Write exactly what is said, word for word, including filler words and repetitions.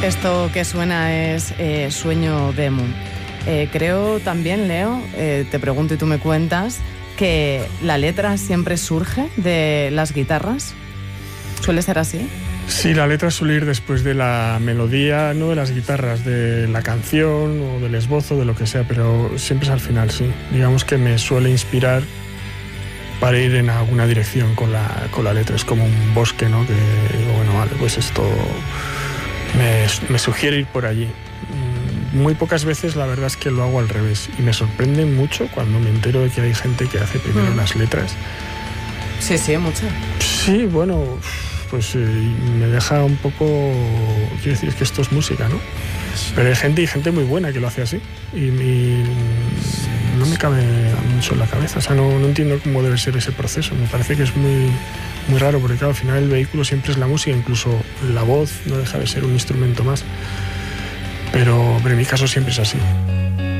Esto que suena es eh, Sueño de Mu. Eh, creo también, Leo, eh, te pregunto y tú me cuentas, que la letra siempre surge de las guitarras. ¿Suele ser así? Sí, la letra suele ir después de la melodía, no de las guitarras, de la canción o del esbozo, de lo que sea, pero siempre es al final, sí. Digamos que me suele inspirar para ir en alguna dirección con la, con la letra. Es como un bosque, ¿no? Que digo, bueno, vale, pues esto me, me sugiere ir por allí. Muy pocas veces la verdad es que lo hago al revés y me sorprende mucho cuando me entero de que hay gente que hace primero mm. las letras. Sí, sí, mucho. Sí, bueno, pues eh, me deja un poco... Quiero decir, es que esto es música, ¿no? Pero hay gente y gente muy buena que lo hace así y, y no me cabe mucho en la cabeza. O sea, no, no entiendo cómo debe ser ese proceso. Me parece que es muy, muy raro porque, claro, al final el vehículo siempre es la música, incluso la voz no deja de ser un instrumento más. Pero, pero en mi caso siempre es así.